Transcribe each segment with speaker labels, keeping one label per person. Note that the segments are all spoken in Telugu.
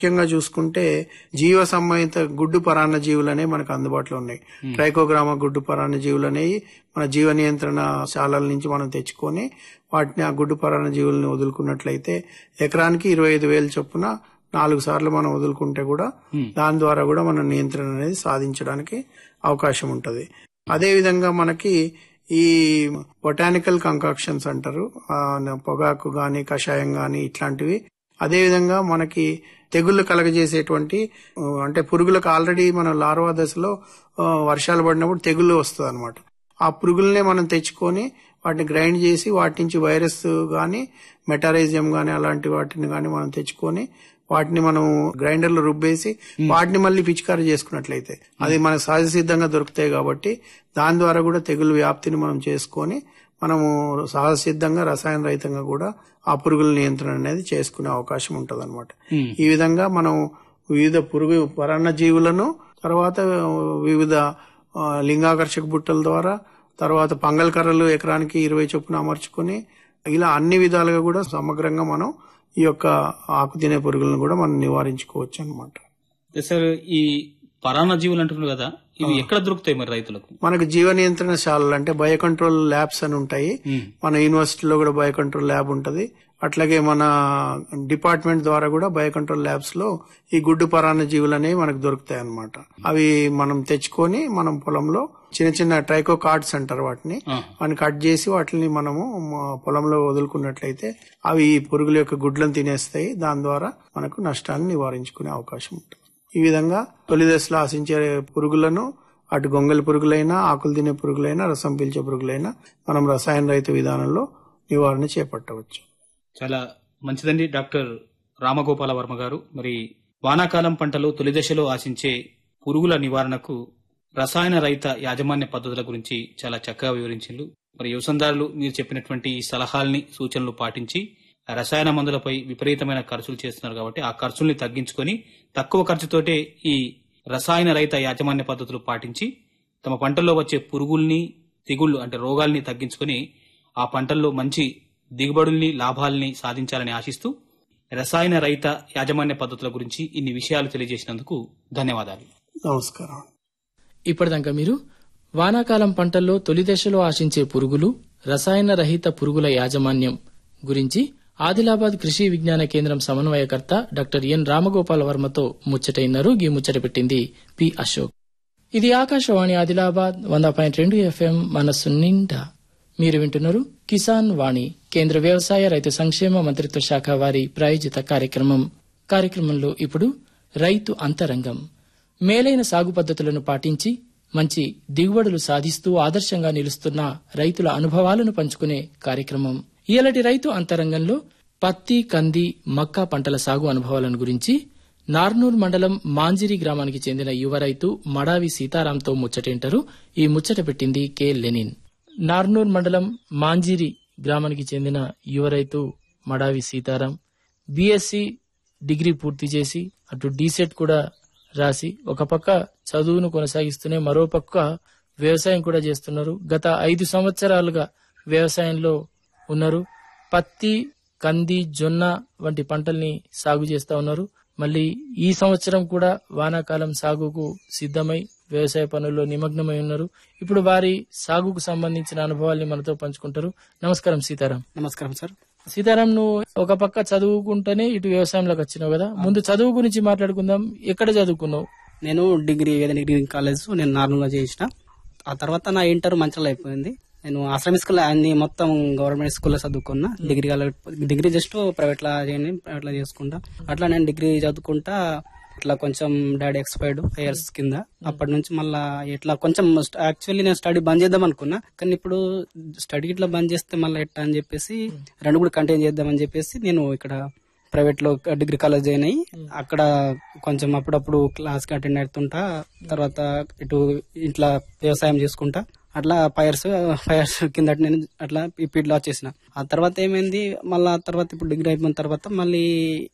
Speaker 1: ముఖ్యంగా చూసుకుంటే జీవ సంబంధిత గుడ్డు పరాన్న జీవులనే మనకు అందుబాటులో ఉన్నాయి. ట్రైకోగ్రామా గుడ్డు పరాన్న జీవులు అనేవి మన జీవ నియంత్రణ శాలల నుంచి మనం తెచ్చుకొని వాటిని ఆ గుడ్డు పరాన్న జీవులను వదులుకున్నట్లయితే ఎకరానికి 25,000 చొప్పున 4 సార్లు మనం వదులుకుంటే కూడా దాని ద్వారా కూడా మనం నియంత్రణ అనేది సాధించడానికి అవకాశం ఉంటది. అదే విధంగా మనకి ఈ బొటానికల్ కంకాక్షన్స్ అంటారు, పొగాకు గాని కషాయం గాని ఇట్లాంటివి. అదేవిధంగా మనకి తెగుళ్లు కలగజేసేటువంటి అంటే పురుగులకు ఆల్రెడీ మన లార్వా దశలో వర్షాలు పడినప్పుడు తెగుళ్ళు వస్తుంది అనమాట. ఆ పురుగులనే మనం తెచ్చుకొని వాటిని గ్రైండ్ చేసి వాటి నుంచి వైరస్ గాని మెటారైజియం గాని అలాంటి వాటిని గాని మనం తెచ్చుకొని వాటిని మనం గ్రైండర్లో రుబ్బేసి వాటిని మళ్ళీ పిచికారీ చేసుకున్నట్లయితే అది మనకు సహజ సిద్ధంగా దొరుకుతాయి కాబట్టి దాని ద్వారా కూడా తెగులు వ్యాప్తిని మనం చేసుకొని మనము సహజ సిద్ధంగా రసాయన రహితంగా కూడా ఆ పురుగుల నియంత్రణ అనేది చేసుకునే అవకాశం ఉంటది అనమాట. ఈ విధంగా మనం వివిధ పురుగు పరాన్న జీవులను తర్వాత వివిధ లింగాకర్షక బుట్టల ద్వారా తర్వాత పంగల్ కర్రలు ఎకరానికి 20 చొప్పున అమర్చుకుని ఇలా అన్ని విధాలుగా కూడా సమగ్రంగా మనం ఈ యొక్క ఆకు తినే పురుగులను కూడా మనం నివారించుకోవచ్చు అనమాట.
Speaker 2: సార్, ఈ పరాన్న జీవులు అంటున్నారు కదా, ఇవి ఎక్కడ దొరుకుతాయి మరి రైతులకు?
Speaker 1: మనకు జీవ నియంత్రణ శాలలు అంటే బయో కంట్రోల్ ల్యాబ్స్ అని ఉంటాయి. మన యూనివర్సిటీలో కూడా బయో కంట్రోల్ ల్యాబ్ ఉంటది. అట్లాగే మన డిపార్ట్మెంట్ ద్వారా కూడా బయో కంట్రోల్ ల్యాబ్స్ లో ఈ గుడ్డు పరాన్న జీవులు అనేవి మనకు దొరుకుతాయి అన్నమాట. అవి మనం తెచ్చుకొని మనం పొలంలో చిన్న చిన్న ట్రైకో కార్డ్స్ అంటారు వాటిని కట్ చేసి వాటిని మనము పొలంలో వదులుకున్నట్లయితే అవి ఈ పురుగుల యొక్క గుడ్లను తినేస్తాయి. దాని ద్వారా మనకు నష్టాన్ని నివారించుకునే అవకాశం ఉంటుంది. ఈ విధంగా తొలి దశలో ఆశించే పురుగులను అటు గొంగలి పురుగులైనా ఆకులు తినే పురుగులైనా రసం పీల్చే పురుగులైనా మనం రసాయన రహిత విధానంలో నివారణ చేపట్టవచ్చు.
Speaker 2: చాలా మంచిదండి డాక్టర్ రామగోపాల వర్మ గారు. మరి వానాకాలం పంటలో తొలి దశలో ఆశించే పురుగుల నివారణకు రసాయన రహిత యాజమాన్య పద్ధతుల గురించి చాలా చక్కగా వివరించారు. మరి వ్యవసాయదారులు మీరు చెప్పినటువంటి ఈ సలహాలని సూచనలు పాటించి రసాయన మందులపై విపరీతమైన ఖర్చులు చేస్తున్నారు కాబట్టి ఆ ఖర్చుల్ని తగ్గించుకొని తక్కువ ఖర్చుతోటే ఈ రసాయన రహిత యాజమాన్య పద్ధతులు పాటించి తమ పంటల్లో వచ్చే పురుగుల్ని తెగుళ్లు అంటే రోగాల్ని తగ్గించుకొని ఆ పంటల్లో మంచి దిగుబడుల్ని లాభాల్ని సాధించాలని ఆశిస్తూ రసాయన రహిత యాజమాన్య పద్ధతుల గురించి ఇన్ని విషయాలు తెలియజేసినందుకు ధన్యవాదాలు.
Speaker 1: నమస్కారం.
Speaker 3: ఇప్పటిదాకా మీరు వానాకాలం పంటల్లో తొలి దశలో ఆశించే పురుగులు రసాయన రహిత పురుగుల యాజమాన్యం గురించి ఆదిలాబాద్ కృషి విజ్ఞాన కేంద్రం సమన్వయకర్త డాక్టర్ ఎన్ రామగోపాల వర్మతో ముచ్చటైనారు. ఈ ముచ్చట పెట్టింది పి అశోక్. ఇది ఆకాశవాణి ఆదిలాబాద్ 100.2 FM మనస్సు నిండా. మీరు వింటున్నారు కిసాన్ వాణి కేంద్ర వ్యవసాయ రైతు సంక్షేమ మంత్రిత్వ శాఖ వారి ప్రాయోజిత కార్యక్రమంలో ఇప్పుడు రైతు అంతరంగం. మేలైన సాగు పద్ధతులను పాటించి మంచి దిగుబడులు సాధిస్తూ ఆదర్శంగా నిలుస్తున్న రైతుల అనుభవాలను పంచుకునే కార్యక్రమం. ఇయలటి రైతు అంతరంగంలో పత్తి, కంది, మక్కా పంటల సాగు అనుభవాలను గురించి నార్నూర్ మండలం మాంజిరి గ్రామానికి చెందిన యువ రైతు మడావి సీతారాంతో ముచ్చటేంటారు. ఈ ముచ్చట పెట్టింది కె లెనిన్. నార్నూర్ మండలం మాంజిరి గ్రామానికి చెందిన యువ రైతు మడావి సీతారాం బీఎస్సీ డిగ్రీ పూర్తి చేసి అటు డీసెట్ కూడా రాసి ఒక పక్క చదువును కొనసాగిస్తూనే మరో పక్క వ్యవసాయం కూడా చేస్తున్నారు. గత 5 సంవత్సరాలుగా వ్యవసాయంలో ఉన్నారు. పత్తి, కంది, జొన్న వంటి పంటల్ని సాగు చేస్తా ఉన్నారు. మళ్ళీ ఈ సంవత్సరం కూడా వానాకాలం సాగుకు సిద్ధమై వ్యవసాయ పనుల్లో నిమగ్నమై ఉన్నారు. ఇప్పుడు వారి సాగుకు సంబంధించిన అనుభవాల్ని మనతో పంచుకుంటారు. నమస్కారం సీతారాం.
Speaker 4: నమస్కారం సార్.
Speaker 3: సీతారాం, నువ్వు ఒక పక్క చదువుకుంటేనే ఇటు వ్యవసాయంలోకి వచ్చినావు కదా, ముందు చదువు గురించి మాట్లాడుకుందాం. ఎక్కడ చదువుకున్నావు?
Speaker 4: నేను డిగ్రీ కాలేజ్ నేను నార్మల్గా చేసిన. ఆ తర్వాత నా ఇంటర్ మంచిగా అయిపోయింది. నేను ఆశ్రమ స్కూల్ అన్ని మొత్తం గవర్నమెంట్ స్కూల్లో చదువుకున్నా. డిగ్రీ జస్ట్ ప్రైవేట్ లా చేసుకుంటా. అట్లా నేను డిగ్రీ చదువుకుంటా ఇట్లా కొంచెం డాడీ ఎక్స్పైర్డ్ ఇయర్స్ కింద. అప్పటి నుంచి మళ్ళా ఇట్లా కొంచెం యాక్చువల్లీ నేను స్టడీ బంద్ చేద్దాం అనుకున్నా, కానీ ఇప్పుడు స్టడీ ఇట్లా బంద్ చేస్తే మళ్ళీ ఎట్లా అని చెప్పేసి రెండు కూడా కంటిన్యూ చేద్దామని చెప్పేసి నేను ఇక్కడ ప్రైవేట్ లో డిగ్రీ కాలేజ్ జాయిన్ అయ్యి అక్కడ కొంచెం అప్పుడప్పుడు క్లాస్ కి అటెండ్ అవుతుంటా. తర్వాత ఇటు ఇట్లా వ్యవసాయం చేసుకుంటా. అట్లా ఫైర్స్ కింద నేను అట్లా ఇట్లా వచ్చేసిన. ఆ తర్వాత ఏమైంది, మళ్ళా తర్వాత ఇప్పుడు డిగ్రీ అయిపోయిన తర్వాత మళ్ళీ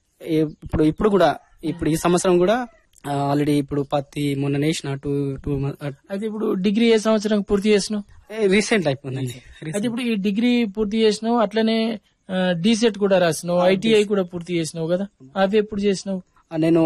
Speaker 4: ఇప్పుడు కూడా ఇప్పుడు ఈ సంవత్సరం కూడా ఆల్రెడీ ఇప్పుడు పత్తి మొన్న నేసిన 2
Speaker 3: అయితే ఇప్పుడు డిగ్రీ ఏ సంవత్సరం పూర్తి చేసినావు?
Speaker 4: రీసెంట్ అయిపోయిందండి.
Speaker 3: అయితే ఇప్పుడు ఈ డిగ్రీ పూర్తి చేసినావు, అట్లనే డీసెట్ కూడా రాసినావు, ఐటీఐ కూడా పూర్తి చేసినావు కదా, అవి ఎప్పుడు చేసినావు?
Speaker 4: నేను